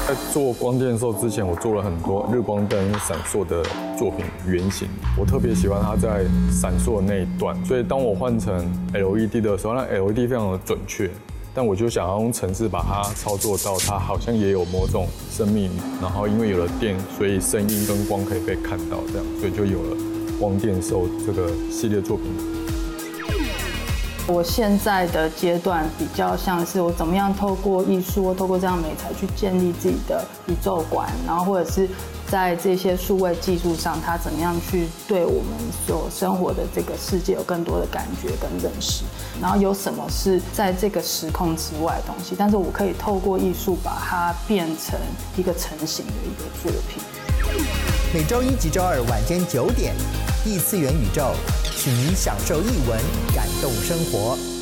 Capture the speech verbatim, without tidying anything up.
在做光电兽之前，我做了很多日光灯闪烁的作品原型。我特别喜欢它在闪烁的那一段，所以当我换成 L E D 的时候，那 L E D 非常的准确。但我就想要用程式把它操作到它好像也有某种生命，然后因为有了电，所以声音跟光可以被看到，这样，所以就有了光电兽这个系列作品。 我现在的阶段比较像是我怎么样透过艺术或透过这样美材去建立自己的宇宙观，然后或者是在这些数位技术上，它怎么样去对我们所生活的这个世界有更多的感觉跟认识，然后有什么是在这个时空之外的东西，但是我可以透过艺术把它变成一个成型的一个作品。 每周一及周二晚间九点，异次元宇宙，请您享受艺文，感动生活。